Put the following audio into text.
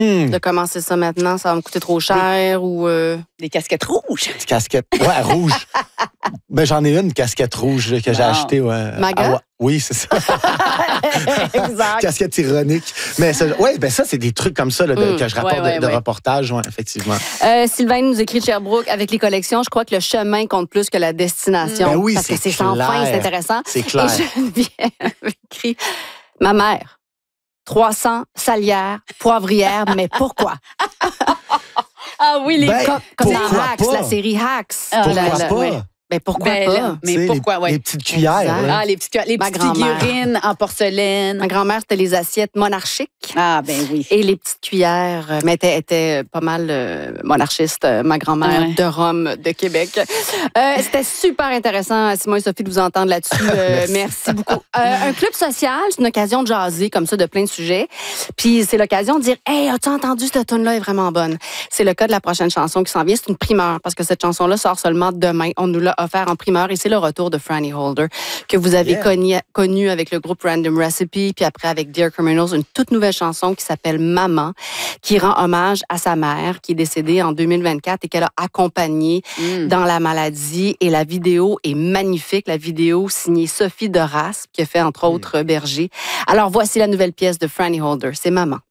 de commencer ça maintenant? Ça va me coûter trop cher ou... Des casquettes rouges. Des casquettes. Ouais, rouge. Ben, j'en ai une casquette rouge là, que j'ai achetée. Maga? Oui, c'est ça. Exact. Casquette ironique. Mais ça, ça, c'est des trucs comme ça là, que je rapporte de reportage, effectivement. Sylvain nous écrit de Sherbrooke, avec les collections, je crois que le chemin compte plus que la destination. Ben oui, parce que c'est sans fin, c'est intéressant. C'est clair. Et Geneviève écrit, ma mère, 300 salières, poivrières, mais pourquoi? Ah oui, les Comme dans Hacks, la série Hacks. Pourquoi pas? Mais pourquoi pas? Mais pourquoi, les petites cuillères. Ah, les petites figurines en porcelaine. Ma grand-mère, c'était les assiettes monarchiques. Ah, ben oui. Et les petites cuillères, mais était pas mal monarchiste, ma grand-mère de Rome, de Québec. C'était super intéressant, Simon et Sophie, de vous entendre là-dessus. Merci beaucoup. Un club social, c'est une occasion de jaser comme ça de plein de sujets. Puis c'est l'occasion de dire, hey, as-tu entendu cette tune-là est vraiment bonne? C'est le cas de la prochaine chanson qui s'en vient. C'est une primeur parce que cette chanson-là sort seulement demain. On nous l'a offert en primeur et c'est le retour de Franny Holder que vous avez connu avec le groupe Random Recipe puis après avec Dear Criminals, une toute nouvelle chanson qui s'appelle Maman, qui rend hommage à sa mère qui est décédée en 2024 et qu'elle a accompagnée dans la maladie. Et la vidéo est magnifique. La vidéo signée Sophie de Raspe qui a fait entre autres Berger. Alors voici la nouvelle pièce de Franny Holder, c'est Maman.